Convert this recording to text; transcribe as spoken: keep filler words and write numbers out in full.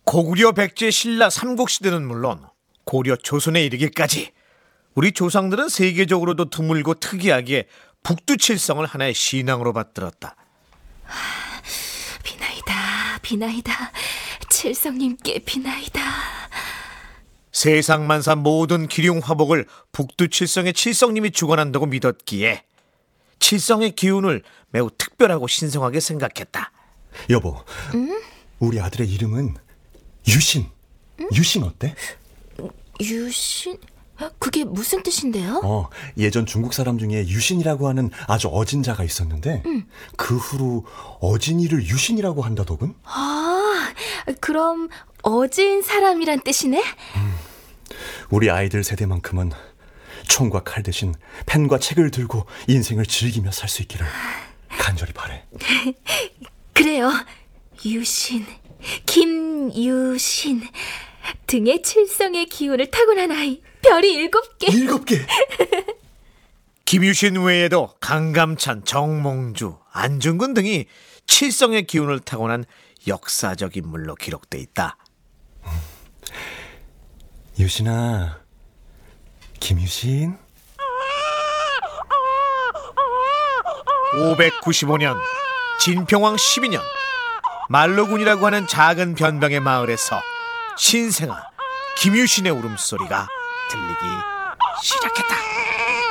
고구려 백제 신라 삼국시대는 물론 고려 조선에 이르기까지 우리 조상들은 세계적으로도 드물고 특이하게 북두칠성을 하나의 신앙으로 받들었다. 비나이다, 비나이다. 칠성님께 비나이다. 세상만사 모든 기륭화복을 북두칠성의 칠성님이 주관한다고 믿었기에 칠성의 기운을 매우 특별하고 신성하게 생각했다. 여보, 응? 우리 아들의 이름은 유신. 응? 유신 어때? 유신? 그게 무슨 뜻인데요? 어, 예전 중국 사람 중에 유신이라고 하는 아주 어진 자가 있었는데 응. 그 후로 어진이를 유신이라고 한다더군. 아, 그럼 어진 사람이란 뜻이네? 음, 우리 아이들 세대만큼은 총과 칼 대신 펜과 책을 들고 인생을 즐기며 살 수 있기를 간절히 바래. 그래요. 유신, 김유신. 등에 칠성의 기운을 타고난 아이. 별이 일곱 개. 일곱 개. 김유신 외에도 강감찬, 정몽주, 안중근 등이 칠성의 기운을 타고난 역사적 인물로 기록돼 있다. 음, 유신아, 김유신. 오백구십오 년 진평왕 십이 년 말로군이라고 하는 작은 변방의 마을에서 신생아 김유신의 울음소리가 들리기 시작했다.